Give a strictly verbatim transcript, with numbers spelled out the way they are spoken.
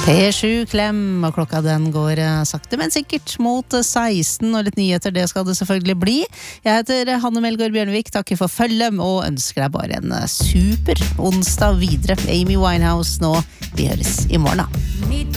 P sju Klem, og klokka den går sakte, men sikkert mot seksten, og litt nyheter, det skal det selvfølgelig bli. Jeg heter Hanne Melgaard Bjørnevik, takker for følget, og ønsker deg bare en super onsdag videre. Amy Winehouse nå, vi høres i morgen da.